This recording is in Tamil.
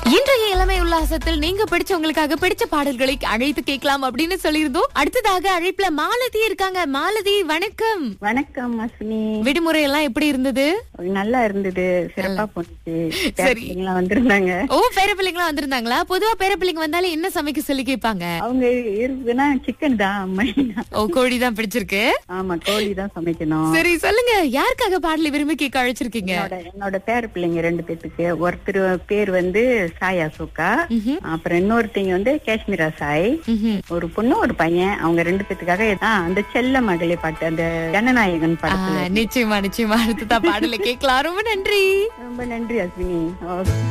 இன்றைய இளமை உல்லாசத்தில் நீங்க பிடிச்சவங்களுக்காக பிடிச்ச பாடல்களை அழைத்து கேட்கலாம் அப்படின்னு சொல்லியிருந்தோம். அடுத்ததாக அழைப்புல மாலதி இருக்காங்க. மாலதி வணக்கம். வணக்கம் அஸ்வினி. விடுமுறை எல்லாம் எப்படி இருந்தது? நல்லா இருந்தது, சிறப்பா போச்சு. சரி. வந்திருந்தாங்க. ஓ, பேர பிள்ளைங்களா வந்திருந்தாங்களா? பொதுவா பேர பிள்ளைங்க வந்தாலும் என்ன சமைக்க சொல்லி கேட்பாங்க? அவங்க இருக்குன்னா சிக்கன் தான், மணினா. ஓ, கோழி தான் பிடிச்சிருக்கு. ஆமா, கோழி தான் சமைக்கணும். சரி, சொல்லுங்க, யாருக்காக பாடலை விரும்பி கேட்க அழைச்சிருக்கீங்க? என்னோட பேர பிள்ளைங்க 2 பேத்துக்கு. ஒருத்தர் பேர் வந்து சாய் அசோகா, அப்புறம் இன்னொருத்தங்க வந்து காஷ்மீரா சாய். ஒரு பொண்ணு ஒரு பையன். அவங்க 2 பேத்துக்காக அந்த செல்ல மகளே பாட்டு, அந்த ஜனநாயகன் பாட்டு. நிச்சயமா நிச்சயமா அடுத்ததா பாடலை கேட்கலாம். ரொம்ப நன்றி. ரொம்ப நன்றி அஸ்வினி.